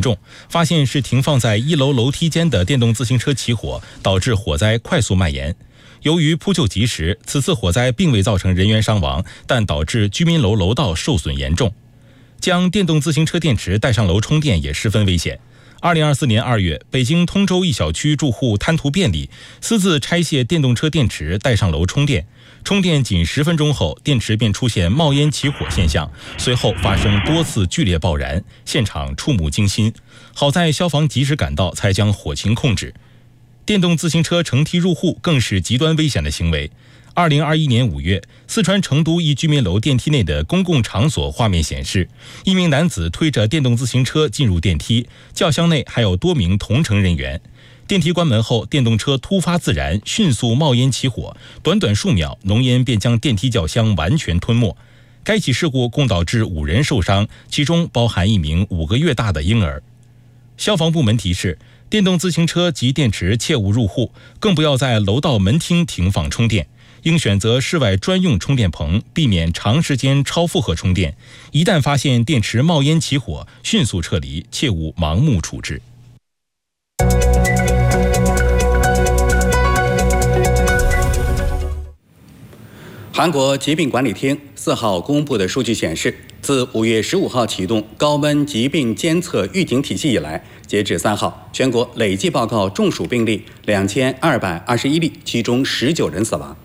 严重，发现是停放在1楼楼梯间的电动自行车起火，导致火灾快速蔓延。由于扑救及时，此次火灾并未造成人员伤亡，但导致居民楼楼道受损严重。将电动自行车电池带上楼充电也十分危险。2024年2月，北京通州一小区住户贪图便利，私自拆卸电动车电池带上楼充电。充电仅10分钟后，电池便出现冒烟起火现象，随后发生多次剧烈爆燃，现场触目惊心。好在消防及时赶到，才将火情控制。电动自行车乘梯入户更是极端危险的行为。2021年5月，四川成都一居民楼电梯内的公共场所画面显示，一名男子推着电动自行车进入电梯，轿厢内还有多名同乘人员。电梯关门后，电动车突发自燃，迅速冒烟起火，短短数秒，浓烟便将电梯轿厢完全吞没。该起事故共导致5人受伤，其中包含1名5个月大的婴儿。消防部门提示，电动自行车及电池切勿入户，更不要在楼道门厅停放充电，应选择室外专用充电棚，避免长时间超负荷充电。一旦发现电池冒烟起火，迅速撤离，切勿盲目处置。 韩国疾病管理厅4号公布的数据显示，自5月15号启动高温疾病监测预警体系以来，截至3号，全国累计报告中暑病例2221例，其中19人死亡。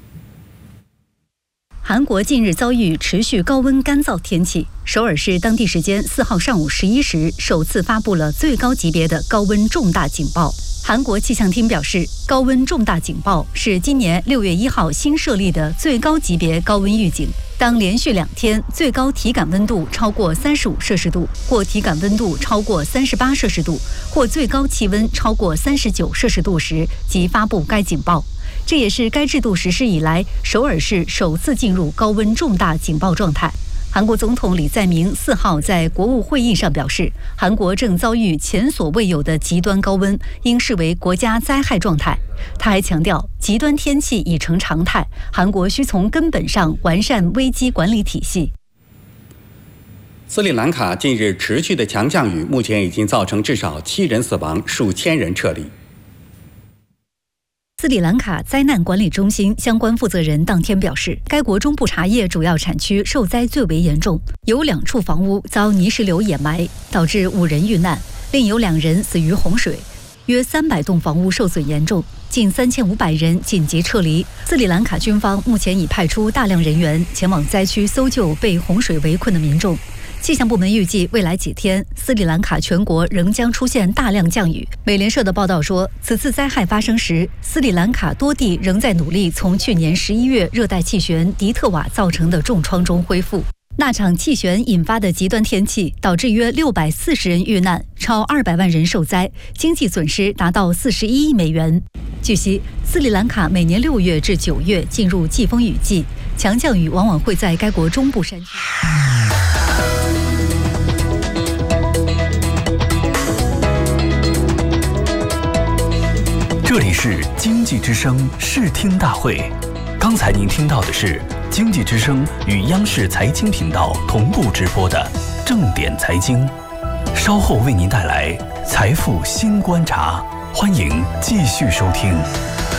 韩国近日遭遇持续高温干燥天气，首尔市当地时间4号上午11时首次发布了最高级别的高温重大警报。韩国气象厅表示，高温重大警报是今年6月1号新设立的最高级别高温预警。当连续2天最高体感温度超过35摄氏度，或体感温度超过38摄氏度，或最高气温超过39摄氏度时，即发布该警报。这也是该制度实施以来，首尔市首次进入高温重大警报状态。韩国总统李在明4号在国务会议上表示，韩国正遭遇前所未有的极端高温，应视为国家灾害状态。他还强调，极端天气已成常态，韩国需从根本上完善危机管理体系。 斯里兰卡近日持续的强降雨，目前已经造成至少7人死亡，数千人撤离。 斯里兰卡灾难管理中心相关负责人当天表示，该国中部茶叶主要产区受灾最为严重，有2处房屋遭泥石流掩埋，导致5人遇难，另有2人死于洪水，约300栋房屋受损严重，近3500人紧急撤离。斯里兰卡军方目前已派出大量人员前往灾区搜救被洪水围困的民众。气象部门预计，未来几天，斯里兰卡全国仍将出现大量降雨。美联社的报道说，此次灾害发生时，斯里兰卡多地仍在努力从去年11月热带气旋迪特瓦造成的重创中恢复。那场气旋引发的极端天气导致约640人遇难，超200万人受灾，经济损失达到41亿美元。据悉，斯里兰卡每年6月至9月进入季风雨季，强降雨往往会在该国中部山区。 这里是经济之声视听大会，刚才您听到的是经济之声与央视财经频道同步直播的正点财经，稍后为您带来财富新观察，欢迎继续收听。